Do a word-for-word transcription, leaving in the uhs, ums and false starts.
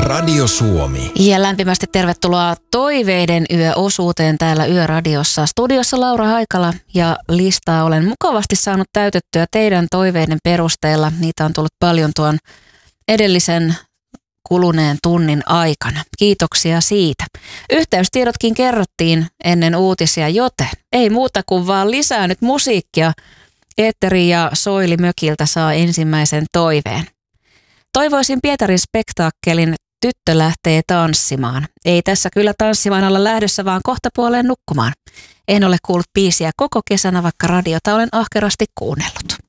Radio Suomi. Ja lämpimästi tervetuloa Toiveiden yöosuuteen täällä Yöradiossa. Studiossa Laura Haikala ja listaa olen mukavasti saanut täytettyä teidän toiveiden perusteella. Niitä on tullut paljon tuon edellisen kuluneen tunnin aikana. Kiitoksia siitä. Yhteystiedotkin kerrottiin ennen uutisia, joten ei muuta kuin vaan lisää nyt musiikkia. Eetteri ja Soili mökiltä saa ensimmäisen toiveen. Toivoisin Pietarin spektaakkelin Tyttö lähtee tanssimaan. Ei tässä kyllä tanssimaan olla lähdössä, vaan kohta puoleen nukkumaan. En ole kuullut biisiä koko kesänä, vaikka radiota olen ahkerasti kuunnellut.